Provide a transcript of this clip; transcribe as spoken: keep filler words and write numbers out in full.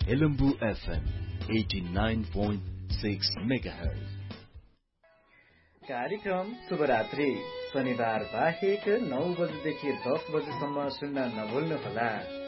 Helambu FM eighty nine point six megahertz. कार्यक्रम शुभरात्रि शनिबार बाहेक नौ बजेदेखि दस बजेसम्म सुन्न नभुल्नुहोला।